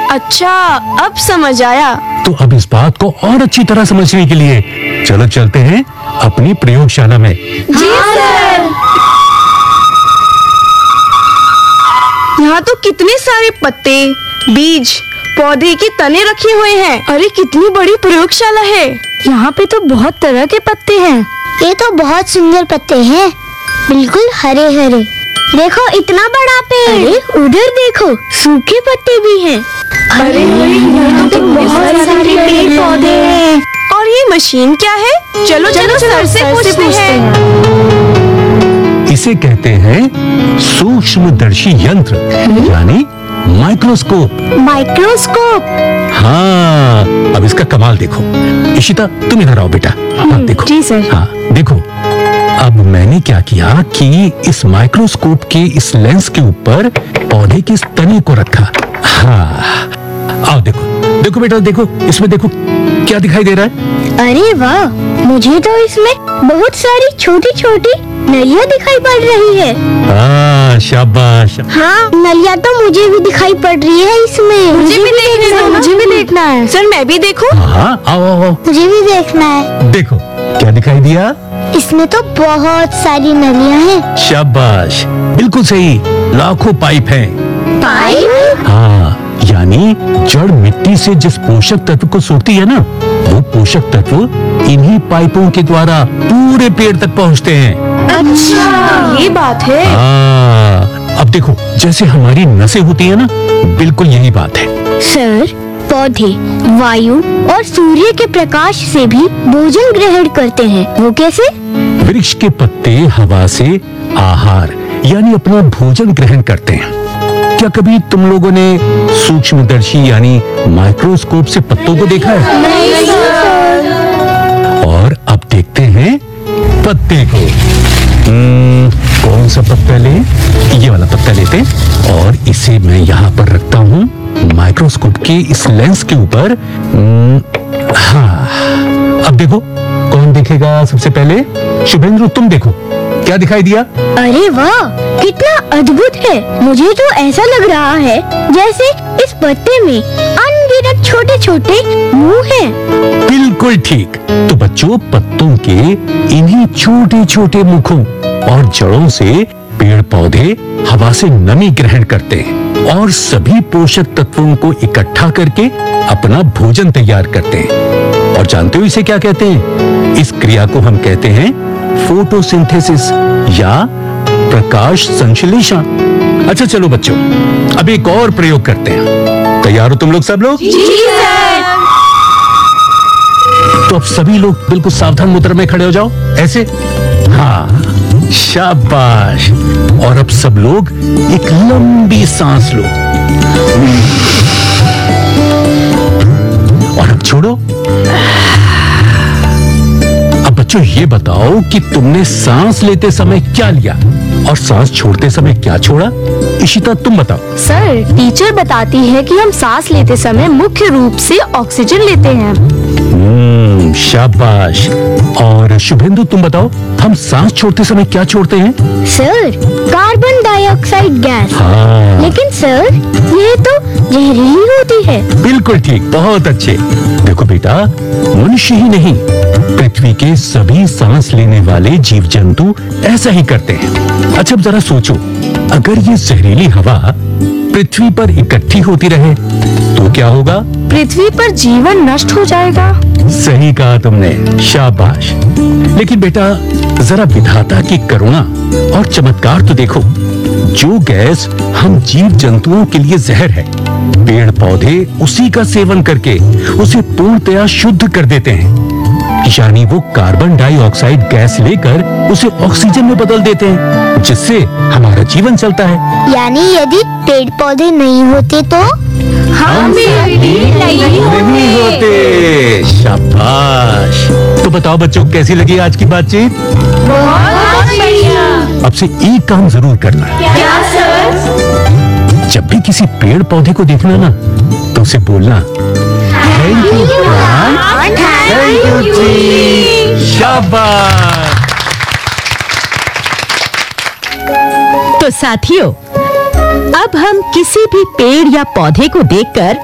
अच्छा, अब समझ आया। तो अब इस बात को और अच्छी तरह समझने के लिए चलो चलते हैं अपनी प्रयोगशाला में। जी सर। यहाँ तो कितने सारे पत्ते, बीज, पौधे के तने रखे हुए हैं। अरे कितनी बड़ी प्रयोगशाला है। यहाँ पे तो बहुत तरह के पत्ते हैं। ये तो बहुत सुंदर पत्ते हैं, बिल्कुल हरे हरे। देखो इतना बड़ा पेड़। अरे उधर देखो, सूखे पत्ते भी हैं। अरे यहाँ तो बहुत सारे पेड़ पौधे हैं। और ये मशीन क्या है? चलो चलो सर से पूछते हैं। इसे कहते हैं सूक्ष्मदर्शी यंत्र, यानी माइक्रोस्कोप। माइक्रोस्कोप। हाँ, अब इसका कमाल देखो। इशिता तुम इधर आओ बेटा। हाँ देखो। जी सर। हाँ देखो, अब मैंने क्या किया कि इस माइक्रोस्कोप के इस लेंस के ऊपर पौधे के इस तने को रखा। हाँ, आओ देखो देखो बेटा, देखो इसमें देखो क्या दिखाई दे रहा है। अरे वाह, मुझे तो इसमें बहुत सारी छोटी छोटी नलियाँ दिखाई पड़ रही है। हाँ शाबाश। हाँ, नलियाँ तो मुझे भी दिखाई पड़ रही है इसमें। मुझे भी देखना है। मुझे भी देखना है। सर मैं भी देखूं? हाँ आओ आओ आओ। मुझे भी देखना है। देखो क्या दिखाई दिया। इसमें तो बहुत सारी नलियाँ हैं। शाबाश, बिल्कुल सही, लाखों पाइप हैं। पाइप? हाँ, यानी जड़ मिट्टी से जिस पोषक तत्व को सोखती है ना, वो पोषक तत्व इन्हीं पाइपों के द्वारा पूरे पेड़ तक पहुँचते हैं। अच्छा, ये बात है। हाँ, अब देखो जैसे हमारी नसें होती है ना, बिल्कुल यही बात है। सर, पौधे वायु और सूर्य के प्रकाश से भी भोजन ग्रहण करते हैं, वो कैसे? वृक्ष के पत्ते हवा से आहार यानी अपना भोजन ग्रहण करते हैं। क्या कभी तुम लोगों ने सूक्ष्मदर्शी यानी माइक्रोस्कोप से पत्तों को देखा है? नहीं सर। और अब देखते हैं पत्ते को। कौन सा पत्ता ले? ये वाला पत्ता लेते हैं और इसे मैं यहाँ पर रखता हूँ माइक्रोस्कोप के इस लेंस के ऊपर। हाँ, अब देखो कौन देखेगा सबसे पहले? शुभेंद्र तुम देखो, क्या दिखाई दिया? अरे वाह, कितना अद्भुत है। मुझे तो ऐसा लग रहा है जैसे इस पत्ते में अनगिनत छोटे छोटे मुंह हैं। बिल्कुल ठीक। तो बच्चों, पत्तों के इन्हीं छोटे छोटे मुखों और जड़ों से पेड़ पौधे हवा से नमी ग्रहण करते हैं और सभी पोषक तत्वों को इकट्ठा करके अपना भोजन तैयार करते हैं। और जानते हो इसे क्या कहते हैं? इस क्रिया को हम कहते हैं फोटोसिंथेसिस या प्रकाश संश्लेषण। अच्छा चलो बच्चों, अब एक और प्रयोग करते हैं। तैयार हो तुम लोग सब लोग? जी सर। तो अब सभी लोग बिल्कुल सावधान मुद्रा में खड़े हो जाओ, ऐसे। हाँ, शाबाश। और अब सब लोग एक लंबी सांस लो और अब छोड़ो। अब बच्चों ये बताओ कि तुमने सांस लेते समय क्या लिया और सांस छोड़ते समय क्या छोड़ा? इशिता तुम बताओ। सर, टीचर बताती है कि हम सांस लेते समय मुख्य रूप से ऑक्सीजन लेते हैं। शाबाश। और शुभेंदु तुम बताओ, हम सांस छोड़ते समय क्या छोड़ते हैं? Sir, carbon dioxide gas. हाँ, लेकिन सर, ये तो जहरीली होती है। बिल्कुल ठीक, बहुत अच्छे। देखो बेटा, मनुष्य ही नहीं, पृथ्वी के सभी सांस लेने वाले जीव जंतु ऐसा ही करते हैं। अच्छा अब जरा सोचो, अगर ये जहरीली हवा पृथ्वी पर इकट्ठी होती रहे तो क्या होगा? पृथ्वी पर जीवन नष्ट हो जाएगा। सही कहा तुमने, शाबाश। लेकिन बेटा, जरा विधाता की करुणा और चमत्कार तो देखो। जो गैस हम जीव जंतुओं के लिए जहर है, पेड़ पौधे उसी का सेवन करके उसे पूर्णतया शुद्ध कर देते हैं। यानी वो कार्बन डाइऑक्साइड गैस लेकर उसे ऑक्सीजन में बदल देते हैं, जिससे हमारा जीवन चलता है। यानी यदि पेड़ पौधे नहीं होते तो हम भी नहीं होते। शाबाश। तो बताओ बच्चों, कैसी लगी आज की बातचीत? बहुत बढ़िया। अब से एक काम जरूर करना। क्या सर? जब भी किसी पेड़ पौधे को देखना ना, तो उसे बोलना thank you plant, thank you tree. शाबाश। तो साथियों, अब हम किसी भी पेड़ या पौधे को देखकर